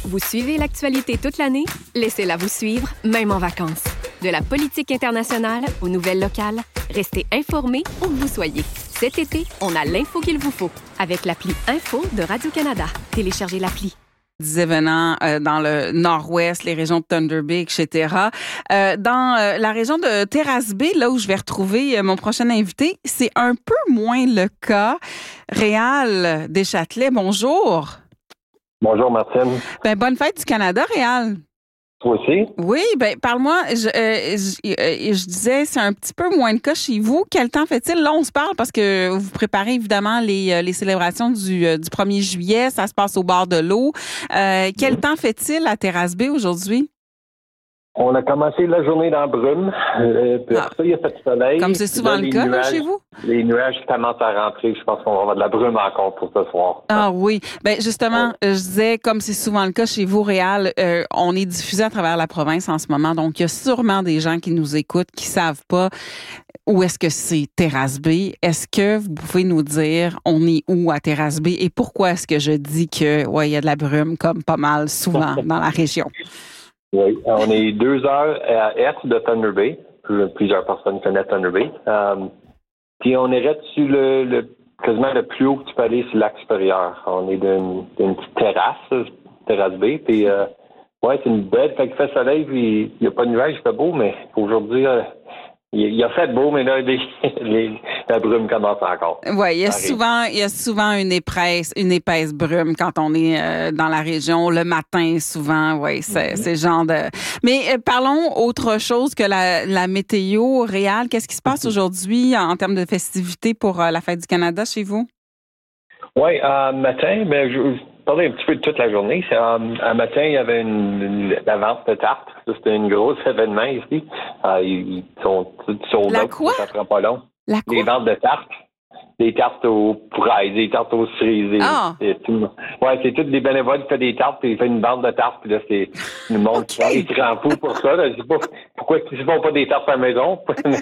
Vous suivez l'actualité toute l'année? Laissez-la vous suivre, même en vacances. De la politique internationale aux nouvelles locales, restez informés où que vous soyez. Cet été, on a l'info qu'il vous faut avec l'appli Info de Radio-Canada. Téléchargez l'appli. Des événements dans le nord-ouest, les régions de Thunder Bay, etc. Dans la région de Terrasse Bay, là où je vais retrouver mon prochain invité, c'est un peu moins le cas. Réal Deschâtelet, bonjour. Bonjour, Martine. Bonne fête du Canada, Réal. Toi aussi? Oui, parle-moi. Je disais, c'est un petit peu moins le cas chez vous. Quel temps fait-il? Là, on se parle parce que vous préparez évidemment les célébrations du 1er juillet. Ça se passe au bord de l'eau. Quel temps fait-il à Terrasse Bay aujourd'hui? On a commencé la journée dans la brume. Puis après ça, il y a fait du soleil. Comme c'est souvent le cas là, chez vous? Les nuages commencent à rentrer. Je pense qu'on va avoir de la brume encore pour ce soir. Ah oui. Justement, je disais, comme c'est souvent le cas chez vous, Réal, on est diffusé à travers la province en ce moment. Donc, il y a sûrement des gens qui nous écoutent qui savent pas où est-ce que c'est Terrasse Bay. Est-ce que vous pouvez nous dire on est où à Terrasse Bay et pourquoi est-ce que je dis que il y a de la brume comme pas mal souvent dans la région? Oui, on est 2 heures à est de Thunder Bay. Plusieurs personnes connaissent Thunder Bay. Puis on est sur quasiment le plus haut que tu peux aller sur le lac supérieur. On est d'une petite terrasse Bay. Puis c'est une belle. Fait qu'il fait soleil, puis il n'y a pas de nuages, il fait beau, mais aujourd'hui, il a fait beau, mais là, la brume commence encore. Oui, il y a souvent une épaisse brume quand on est dans la région. Le matin, souvent, c'est le genre de... Mais parlons autre chose que la météo réelle. Qu'est-ce qui se passe aujourd'hui en termes de festivités pour la Fête du Canada chez vous? Oui, matin, je parlais un petit peu de toute la journée. Un matin, il y avait la vente de tartes. Ça, c'était un gros événement ici. Ils sont tous la quoi? Ça prend pas long. La quoi? Les ventes de tartes. Des tartes aux pourailles, des tartes aux cerises. C'est tous des bénévoles qui font des tartes, puis ils font une vente de tartes, puis là, c'est le monde qui se rend fou pour ça. Là. Je sais pas pourquoi ils ne font pas des tartes à la maison,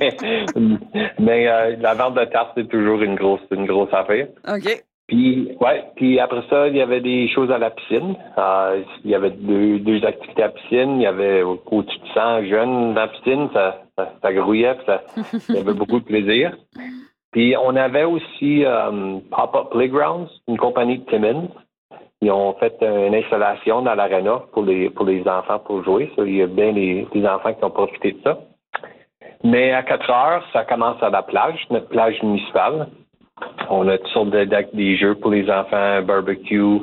mais la vente de tartes, c'est toujours une grosse affaire. OK. Puis après ça, il y avait des choses à la piscine. Il y avait deux activités à la piscine. Il y avait au-dessus de 100 jeunes dans la piscine. Ça grouillait, puis il y avait beaucoup de plaisir. Puis on avait aussi Pop-Up Playgrounds, une compagnie de Timmins. Ils ont fait une installation dans l'aréna pour les enfants pour jouer. Ça, il y a bien des enfants qui ont profité de ça. Mais à 4 heures, ça commence à la plage, notre plage municipale. On a toutes sortes des jeux pour les enfants, barbecue,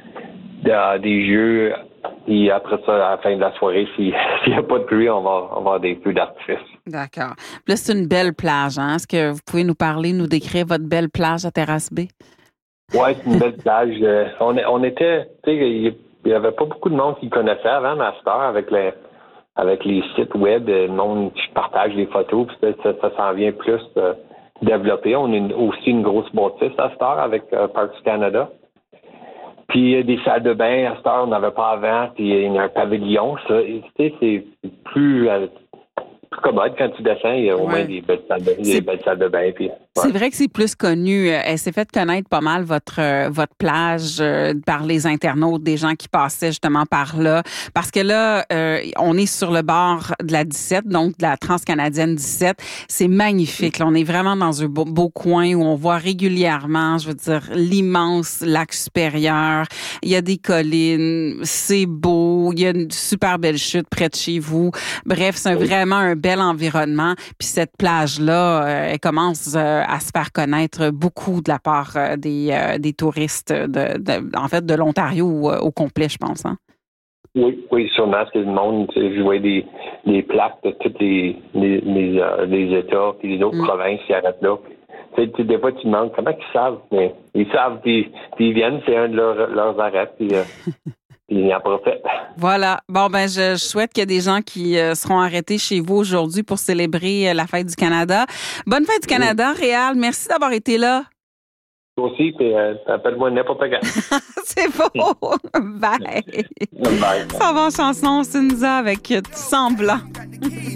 des jeux. Et après ça, à la fin de la soirée, s'il n'y a pas de pluie, on va avoir des feux d'artifice. D'accord. Là, c'est une belle plage. Est-ce que vous pouvez nous décrire votre belle plage à Terrasse Bay? Oui, c'est une belle plage. On était, tu sais, il n'y avait pas beaucoup de monde qui connaissait avant, mais à cette heure, avec les sites web, le monde qui partage les photos, puis ça s'en vient plus développé. On a aussi une grosse bâtisse à cette heure avec Parks Canada. Puis des salles de bain à cette heure, on n'avait pas avant. Puis il y a un pavillon. Ça, c'est plus commode quand tu descends. Il y a au moins des belles salles de bain. Puis, C'est vrai que c'est plus connu. Elle s'est fait connaître pas mal votre plage par les internautes, des gens qui passaient justement par là. Parce que là, on est sur le bord de la 17, donc de la Transcanadienne 17. C'est magnifique. Là, on est vraiment dans un beau coin où on voit régulièrement, je veux dire, l'immense lac supérieur. Il y a des collines. C'est beau. Il y a une super belle chute près de chez vous. Bref, c'est vraiment un bel environnement. Puis cette plage-là, elle commence à se faire connaître beaucoup de la part des touristes de l'Ontario au complet, je pense. Hein? Oui, sûrement. Parce que le monde, je vois des plaques de tous les États puis les autres provinces qui arrêtent là. Tu sais, des fois, tu te demandes comment ils savent. Mais ils savent, puis ils viennent, c'est un de leurs arrêts. Puis il en profite. Voilà. Bon, je souhaite qu'il y ait des gens qui seront arrêtés chez vous aujourd'hui pour célébrer la Fête du Canada. Bonne Fête du Canada, Réal. Merci d'avoir été là. Toi aussi, puis appelle-moi n'importe quand. C'est beau. Bye. Bye. Ça va en chanson, Cinza avec Semblant.